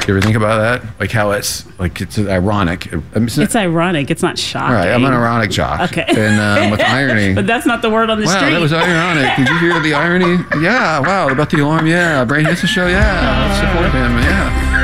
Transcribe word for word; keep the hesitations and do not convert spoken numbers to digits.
You ever think about that? Like how it's like it's ironic. I mean, it's, It's ironic. It's not shocking. right. I'm an ironic jock. Okay. And um, with irony. But that's not the word on the Wow, street. that was ironic. Did you hear the irony? Yeah. Wow. About the alarm. Yeah. Brain hits the show. Yeah. Let's support him. Yeah.